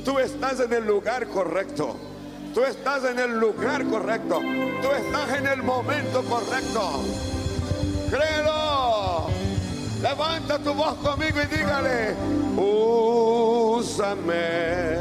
Tú estás en el lugar correcto. Tú estás en el lugar correcto. Tú estás en el momento correcto. Créelo. Levanta tu voz conmigo y dígale: úsame.